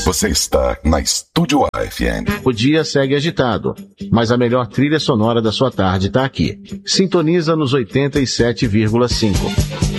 Você está na Estúdio A FM. O dia segue agitado, mas a melhor trilha sonora da sua tarde está aqui. Sintoniza nos 87,5.